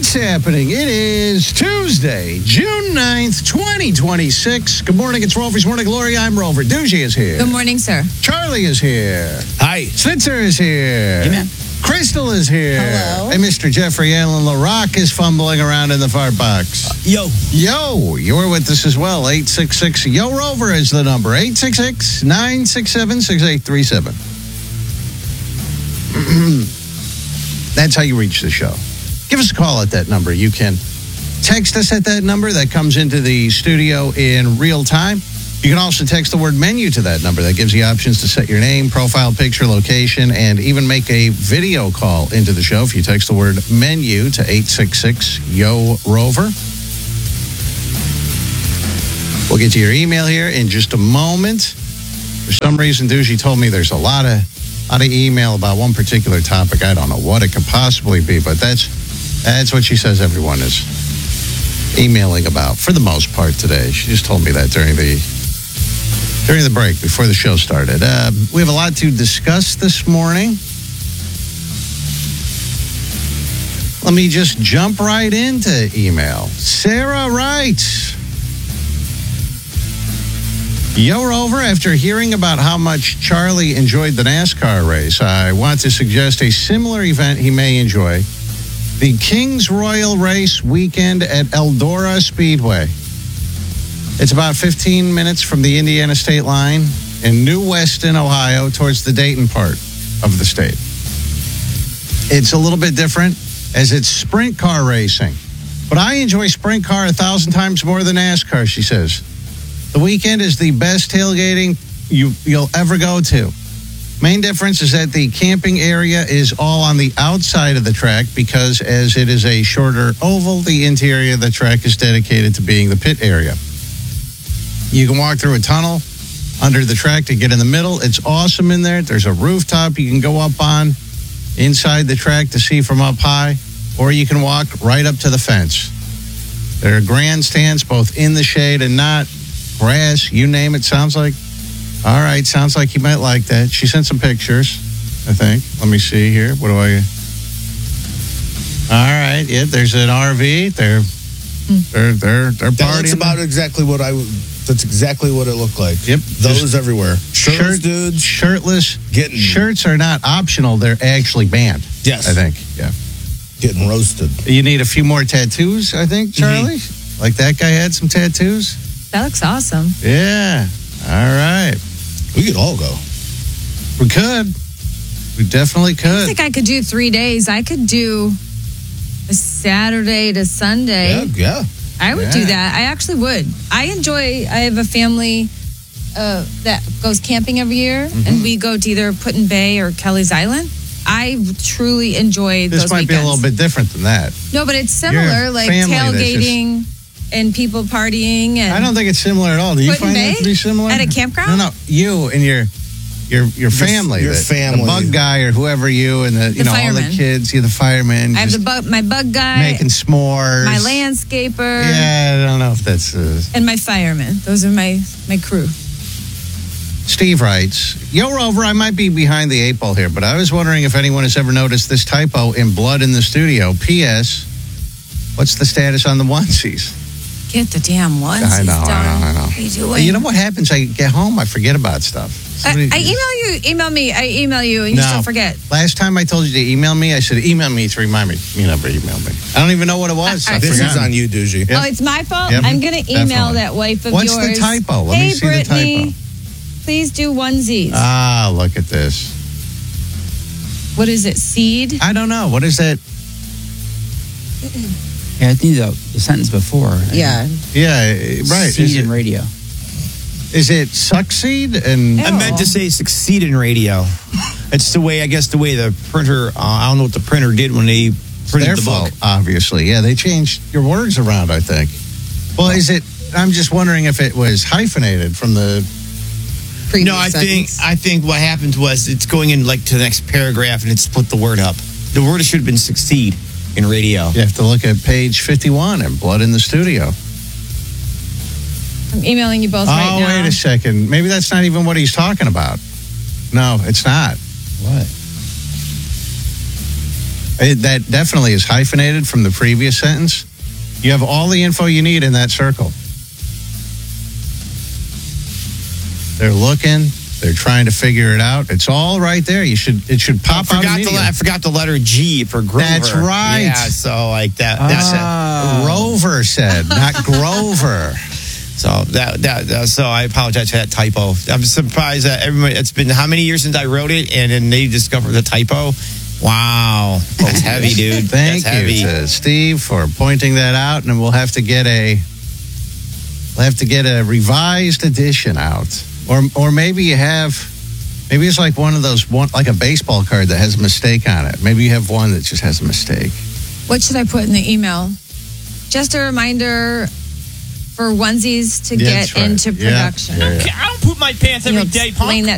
What's happening? It is Tuesday, June 9th, 2026. Good morning. It's Rover's Morning Glory. I'm Rover. Doogie is here. Good morning, sir. Charlie is here. Hi. Snitzer is here. Hey, man. Crystal is here. Hello. And Mr. Jeffrey Allen LaRock is fumbling around in the fart box. Yo. Yo, you're with us as well. 866-YO-ROVER is the number. 866-967-6837. That's how you reach the show. Give us a call at that number. You can text us at that number. That comes into the studio in real time. You can also text the word menu to that number. That gives you options to set your name, profile picture, location, and even make a video call into the show if you text the word menu to 866-YO-ROVER. We'll get to your email here in just a moment. For some reason, Doogie told me there's a lot of email about one particular topic. I don't know what it could possibly be, but that's what she says everyone is emailing about for the most part today. She just told me that during the break before the show started. We have a lot to discuss this morning. Let me just jump right into email. Sarah writes, Yo, Rover, after hearing about how much Charlie enjoyed the NASCAR race, I want to suggest a similar event he may enjoy. The Kings Royal Race weekend at Eldora Speedway. It's about 15 minutes from the Indiana state line in New Weston, Ohio, towards the Dayton part of the state. It's a little bit different as it's sprint car racing. But I enjoy sprint car 1,000 times more than NASCAR, she says. The weekend is the best tailgating you'll ever go to. Main difference is that the camping area is all on the outside of the track because as it is a shorter oval, the interior of the track is dedicated to being the pit area. You can walk through a tunnel under the track to get in the middle. It's awesome in there. There's a rooftop you can go up on inside the track to see from up high, or you can walk right up to the fence. There are grandstands both in the shade and not. Grass, you name it, sounds like. All right, sounds like you might like that. She sent some pictures, I think. Let me see here. What do I... All right, yeah, there's an RV. They're partying. That's about exactly what that's exactly what it looked like. Yep. Those everywhere. Shirtless dudes. Shirtless. Shirts are not optional. They're actually banned. Yes. I think, yeah. Getting roasted. You need a few more tattoos, I think, Charlie? Mm-hmm. Like that guy had some tattoos? That looks awesome. Yeah. All right. We could all go. We could. We definitely could. I think I could do 3 days. I could do a Saturday to Sunday. Yeah. I would do that. I actually would. I have a family that goes camping every year, and we go to either Put-in Bay or Kelly's Island. I truly enjoy those This might weekends. be a little bit different than that. No, but it's similar, like tailgating and people partying. And I don't think it's similar at all. Do you find that to be similar? At a campground? No. You and your family. Your family. The bug guy or whoever you and all the kids. You're the fireman. I have my bug guy. Making s'mores. My landscaper. Yeah, I don't know if that's... and my fireman. Those are my crew. Steve writes, Yo, Rover, I might be behind the 8 ball here, but I was wondering if anyone has ever noticed this typo in Blood in the Studio. P.S. What's the status on the onesies? Get the damn onesies done. I know. What are you doing? You know what happens? I get home, I forget about stuff. I email you, email me. I email you, and you still forget. Last time I told you to email me, I said, email me to remind me. You never emailed me. I don't even know what it was. This is on you, Doogie. Yep. Oh, it's my fault? Yep. I'm going to email that wife of yours. What's the typo? Let me see Brittany, the typo. Please do onesies. Ah, look at this. What is it, seed? I don't know. What is that? Yeah, I think the sentence before. Yeah. Yeah, right. Seed in radio. Is it succeed? And I meant to say succeed in radio. It's the way the printer, I don't know what the printer did when they printed the book. Obviously. Yeah, they changed your words around, I think. Well, I'm just wondering if it was hyphenated from the... No, I think what happened was it's going in like to the next paragraph and it split the word up. The word should have been succeed in radio. You have to look at page 51 in Blood in the Studio. I'm emailing you both right now. Oh, wait a second. Maybe that's not even what he's talking about. No, it's not. What? That definitely is hyphenated from the previous sentence. You have all the info you need in that circle. They're looking. They're trying to figure it out. It's all right there. It should pop out immediately. I forgot the letter G for Grover. That's right. Yeah, so like that. That's it. Rover said, not Grover. So I apologize for that typo. I'm surprised that everybody. It's been how many years since I wrote it, and then they discovered the typo. Wow, that's heavy, dude. Thank that's you heavy. to Steve for pointing that out, and we'll have to get a revised edition out, or maybe it's like one of those like a baseball card that has a mistake on it. Maybe you have one that just has a mistake. What should I put in the email? Just a reminder for onesies to get into production. Yeah. I don't poop my pants every day, punk. Explain that